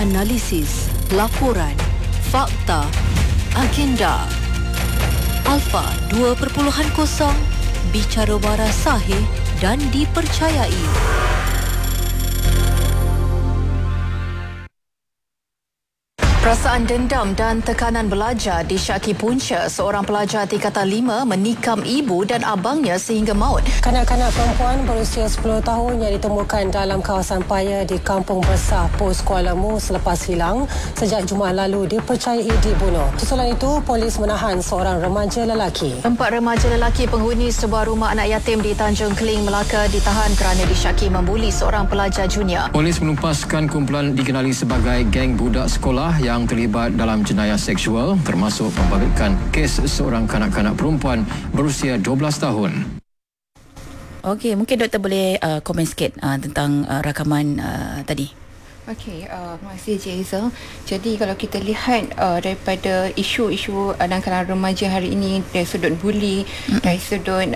analisis, laporan, fakta, agenda. Alpha 2.0, bicara waras sahih dan dipercayai. Perasaan dendam dan tekanan belajar disyaki punca. Seorang pelajar tingkatan 5 menikam ibu dan abangnya sehingga maut. Kanak-kanak perempuan berusia 10 tahun yang ditemukan dalam kawasan Paya di Kampung Besar Pos Kuala Mu selepas hilang sejak Jumaat lalu dipercayai dibunuh. Susulan itu, polis menahan seorang remaja lelaki. 4 remaja lelaki penghuni sebuah rumah anak yatim di Tanjung Keling, Melaka ditahan kerana disyaki membuli seorang pelajar junior. Polis melumpaskan kumpulan dikenali sebagai geng budak sekolah yang terlibat dalam jenayah seksual, termasuk membabitkan kes seorang kanak-kanak perempuan berusia 12 tahun. Okey, mungkin doktor boleh komen sikit tentang rakaman tadi. Okey, terima kasih Cik Hazel. Jadi kalau kita lihat daripada isu-isu dalam kalangan remaja hari ini dari sudut buli, dari sudut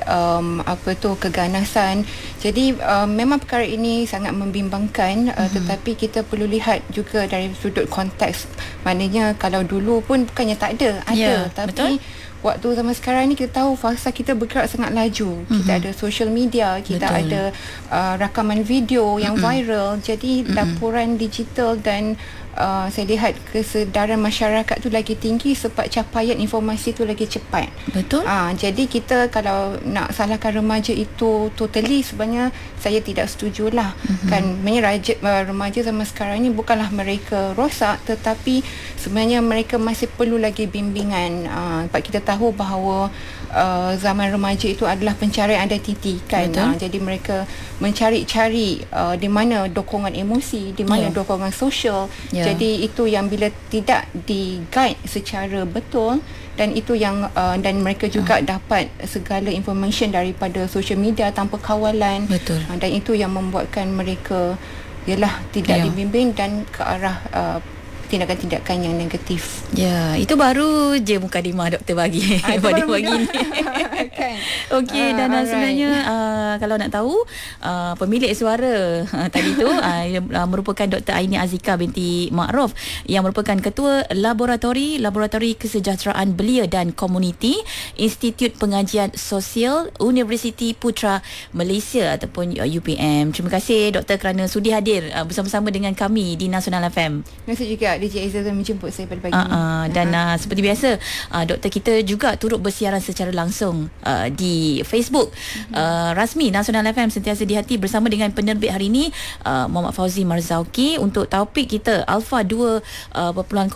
keganasan. Jadi memang perkara ini sangat membimbangkan, tetapi kita perlu lihat juga dari sudut konteks. Maknanya kalau dulu pun bukannya tak ada, tapi betul? Waktu zaman sekarang ni kita tahu fasa kita bergerak sangat laju. Kita ada social media, kita ada rakaman video yang viral. Jadi laporan digital dan saya lihat kesedaran masyarakat tu lagi tinggi sebab capaian informasi tu lagi cepat. Betul. Jadi kita kalau nak salahkan remaja itu totally, sebenarnya saya tidak setujulah. Kan remaja zaman sekarang ni bukanlah mereka rosak, tetapi sebenarnya mereka masih perlu lagi bimbingan. Sebab kita tahu bahawa zaman remaja itu adalah pencarian identiti kan. Jadi mereka mencari-cari di mana dokongan emosi, di mana dokongan sosial. Jadi itu yang bila tidak di-guide secara betul, dan itu yang dan mereka juga dapat segala information daripada social media tanpa kawalan. Betul. Dan itu yang membuatkan mereka ialah tidak dibimbing dan ke arah tindakan-tindakan yang negatif. Ya, itu baru je mukadimah doktor bagi pada pagi ni. Kan. Okey, dan sebenarnya kalau nak tahu pemilik suara tadi tu merupakan Dr. Aini Azika binti Ma'ruf yang merupakan ketua laboratori kesejahteraan belia dan komuniti Institut Pengajian Sosial Universiti Putra Malaysia ataupun UPM. Terima kasih doktor kerana sudi hadir bersama-sama dengan kami di Nasional FM. Terima kasih juga DJ Aizal menjemput saya pada pagi ini. Dan seperti biasa doktor kita juga turut bersiaran secara langsung di Facebook rasmi Nasional FM Sentiasa di Hati bersama dengan penerbit hari ini Muhammad Fauzi Marzauki untuk topik kita Alpha 2.0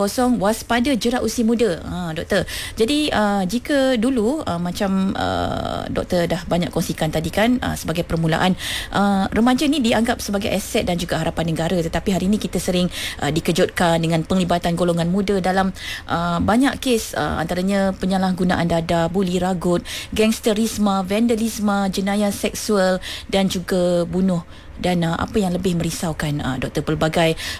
waspada jerat usia muda. Doktor, jadi jika dulu macam doktor dah banyak kongsikan tadi kan, sebagai permulaan remaja ni dianggap sebagai aset dan juga harapan negara, tetapi hari ini kita sering dikejutkan dengan penglibatan golongan muda dalam banyak kes, antaranya penyalahgunaan dada, buli ragut, gangsterisme, vandalisme, jenayah seksual dan juga bunuh. Dan apa yang lebih merisaukan doktor, pelbagai